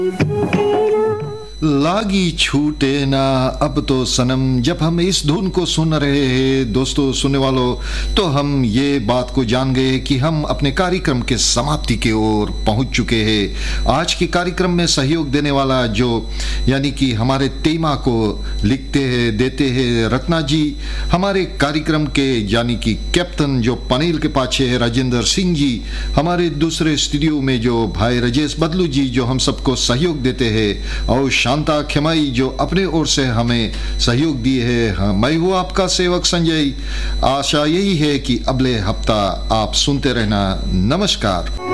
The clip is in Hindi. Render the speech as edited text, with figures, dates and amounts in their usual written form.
लागी छूटे ना अब तो सनम। जब हम इस धुन को सुन रहे हैं दोस्तों, सुनने वालों, तो हम ये बात को जान गए कि हम अपने कार्यक्रम के समाप्ति की ओर पहुंच चुके हैं। आज के कार्यक्रम में सहयोग देने वाला जो यानी कि हमारे तेमा को लिखते हैं देते हैं रत्ना जी, हमारे कार्यक्रम के यानी कि कैप्टन जो पनेल के पाछे है राजेंद्र सिंह जी, हमारे दूसरे स्टूडियो में जो भाई राजेश बदलू जी जो हम सबको सहयोग देते हैं, और शांता खेमाई जो अपने ओर से हमें सहयोग दिए है। हाँ, मैं हूँ आपका सेवक संजय। आशा यही है कि अगले हफ्ता आप सुनते रहना। नमस्कार।